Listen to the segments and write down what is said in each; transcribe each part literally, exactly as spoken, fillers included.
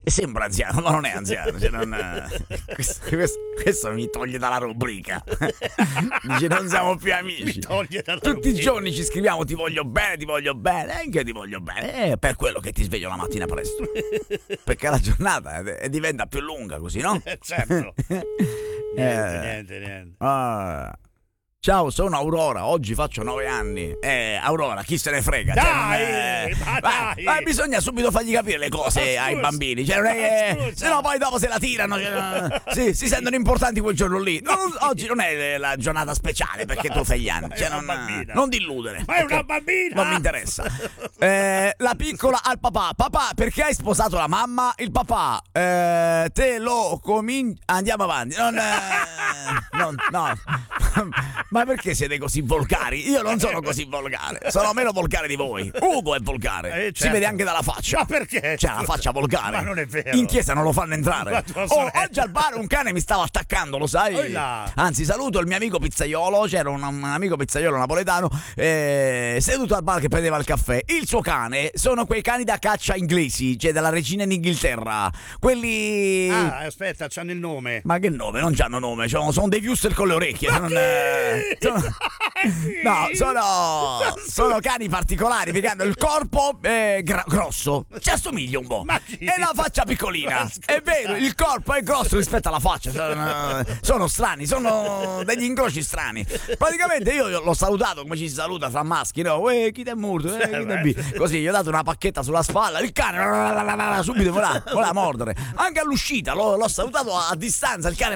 sembra anziano, ma non è anziano. Cioè non, questo, questo, questo mi toglie dalla rubrica. Dice non siamo più amici. Mi toglie dalla Tutti rubrica. i giorni ci scriviamo ti voglio bene, ti voglio bene, anche ti voglio bene. È per quello che ti sveglio la mattina presto. Perché la giornata eh, diventa più lunga così, no? Certo. Eh, Niente, niente, niente. ah. Ciao, sono Aurora, oggi faccio nove anni. Eh, Aurora, chi se ne frega? Dai, cioè, non è- ma ma- dai. ma bisogna subito fargli capire le cose Ma ai scusa. bambini. Cioè, non è che- Ma scusa. se no poi dopo se la tirano. Cioè, no, sì, si sentono importanti quel giorno lì. Non- oggi non è la giornata speciale perché tu fai gli anni. Ma è Cioè, una non, bambina. non dilludere. Ma è una perché bambina. Non mi interessa. Eh, la piccola al papà. Papà, perché hai sposato la mamma? Il papà, eh, te lo cominci. Andiamo avanti. Non, eh, non- no. Ma perché siete così volgari? Io non sono così volgare, sono meno volgare di voi. Ugo è volgare, Eh, si certo. vede anche dalla faccia. Ma perché? C'è la faccia volgare. Ma non è vero. In chiesa non lo fanno entrare. La tua Oh, sorella. oggi al bar un cane mi stava attaccando, lo sai? Oh là. Anzi, saluto il mio amico pizzaiolo. C'era un, un amico pizzaiolo napoletano eh, seduto al bar che prendeva il caffè. Il suo cane sono quei cani da caccia inglesi, cioè della regina in Inghilterra. Quelli. Ah, aspetta, c'hanno il nome. Ma che nome? Non c'hanno nome, cioè, sono dei wuster con le orecchie. Non, eh, sono- No, sono, sono cani particolari perché hanno il corpo eh, gra- grosso, ci assomiglia un po', Ma chi? e la faccia piccolina. Ma scusa. È vero, il corpo è grosso rispetto alla faccia. Sono, sono strani, sono degli incroci strani. Praticamente io l'ho salutato come ci si saluta fra maschi, no? Uè, chi t'è morto? Eh, chi t'è bi-" Così gli ho dato una pacchetta sulla spalla. Il cane subito voleva, voleva mordere. Anche all'uscita l'ho, l'ho salutato a, a distanza. Il cane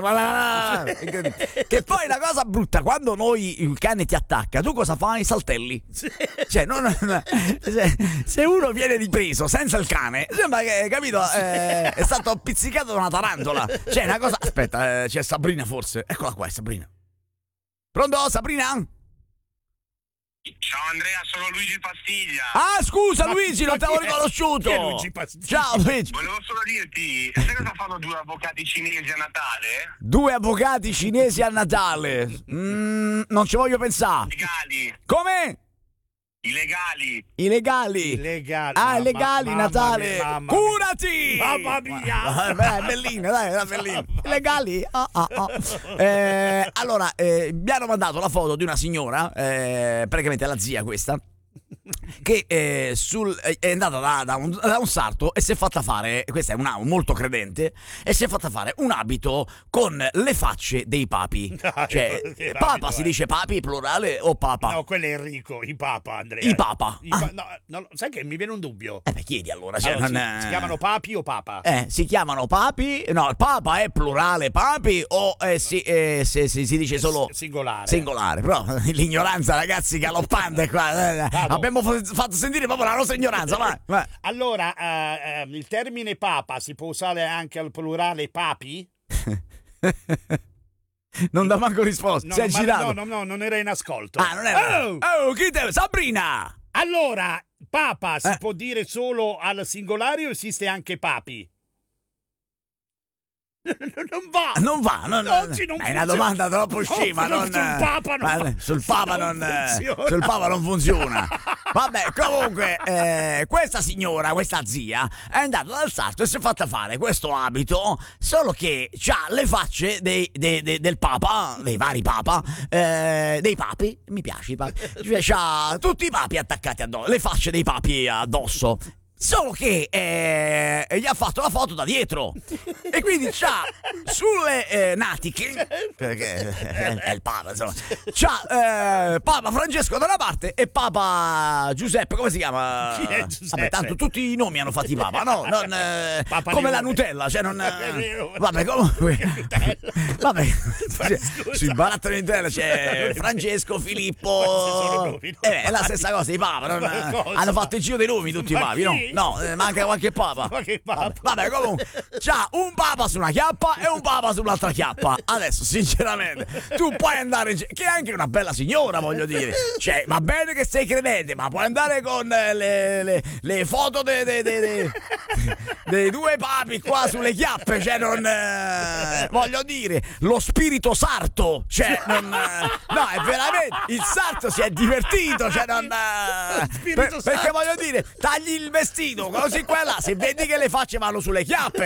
che poi la cosa brutta, quando noi il cane ti attacca, tu cosa fai? Saltelli. Cioè, non, se, se uno viene ripreso senza il cane, sembra che, capito, eh, è stato pizzicato da una tarantola. Cioè, una cosa. Aspetta, eh, c'è Sabrina forse. Eccola qua, è Sabrina. Pronto, Sabrina? Ciao Andrea, sono Luigi Pastiglia. Ah, scusa, Ma- Luigi, ma non ti avevo chi è- riconosciuto. chi è Luigi Pastiglia? Ciao, Luigi. Volevo solo dirti, sai cosa fanno due avvocati cinesi a Natale? Due avvocati cinesi a Natale. Mm, non ci voglio pensare. Legali, Come? i legali. I legali. Illegali. Ah, Mamma- legali, mamma Natale. mia, mamma mia. Curati! Mamma mia. Ah, beh, bellina, dai, era bellina. Legali? Ah, ah, ah. Eh, allora, eh, mi hanno mandato la foto di una signora, eh, praticamente la zia questa, che eh, sul, è andata da, da, un, da un sarto e si è fatta fare, questa è una molto credente, e si è fatta fare un abito con le facce dei papi. Dai, Cioè, che papa abito si è? dice papi plurale o papa? No, quello è Enrico, i papa, Andrea. I papa. I pa- Ah. no, no, sai che mi viene un dubbio. Eh beh, chiedi allora. Cioè, Allora, non si, è- si chiamano papi o papa? Eh, si chiamano papi? No, il papa è plurale papi o eh, si, eh, se, se si dice solo Singolare. singolare? Però l'ignoranza, ragazzi, galoppante qua. Eh, Vado. abbiamo f- fatto sentire proprio la nostra ignoranza. Vai, vai. Allora, eh, eh, il termine papa si può usare anche al plurale papi? Non dà manco risposta. No, si è ma- girato. no, no, no, non era in ascolto. Ah, non era. Oh! Oh, chi te? Sabrina! Allora, papa si Eh. può dire solo al singolare o esiste anche papi? Non va! Non va, non, Oggi non è una funziona. domanda troppo No, scema. sul Non, Papa no. ma- sul Papa Non non, eh, funziona. sul Papa non funziona. Vabbè, comunque, eh, questa signora, questa zia, è andata dal sarto e si è fatta fare questo abito, solo che ha le facce dei, dei- dei- del Papa, dei vari Papa, eh, dei papi, mi piace i papi, cioè, c'ha tutti i papi attaccati addosso, le facce dei papi addosso. Solo che eh, gli ha fatto la foto da dietro e quindi c'ha sulle eh, natiche, perché è, è il Papa, insomma, c'ha eh, Papa Francesco da una parte e Papa Giuseppe, come si chiama? Chi è Giuseppe? Vabbè, tanto tutti i nomi hanno fatti i Papa, no? Non, eh, Papa come la Leone. Nutella, cioè non. Papa Eh, Leone. vabbè, comunque. Nutella. Vabbè, Ma scusa. sui barattoli di Nutella c'è Francesco, Questi Filippo. sono nomi, no? Eh, è la stessa cosa, i Papa. non- Ma cosa? hanno fatto il giro dei nomi tutti i Ma papi, no? chi? No, eh, manca qualche Papa. Ma che papa? Vabbè, comunque, c'ha un Papa su una chiappa e un Papa sull'altra chiappa. Adesso, sinceramente, tu puoi andare in... che è anche una bella signora, voglio dire. Cioè, va bene che sei credente, ma puoi andare con eh, le, le, le foto dei de, de, de, dei due papi qua sulle chiappe. Cioè, non... eh, voglio dire, lo spirito sarto. Cioè, non... eh, no, è veramente... Il sarto si è divertito, cioè, non... eh, Spirito per- perché sarto. voglio dire, tagli il vestito, così qua e là, se vedi che le facce vanno sulle chiappe.